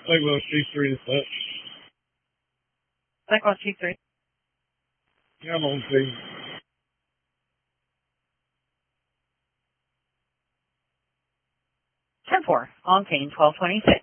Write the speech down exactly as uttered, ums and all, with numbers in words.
Cyclone T three to set. Cyclone T three. Yeah, I'm on scene. ten four, on Kane twelve twenty-six.